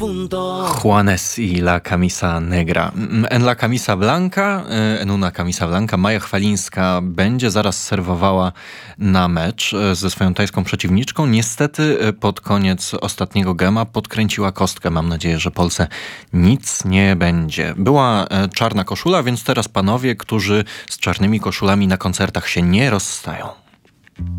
Juanes y La Camisa Negra. En La Camisa Blanca, en una Camisa Blanca, Maja Chwalińska będzie zaraz serwowała na mecz ze swoją tajską przeciwniczką. Niestety pod koniec ostatniego gema podkręciła kostkę. Mam nadzieję, że Polsce nic nie będzie. Była czarna koszula, więc teraz panowie, którzy z czarnymi koszulami na koncertach się nie rozstają.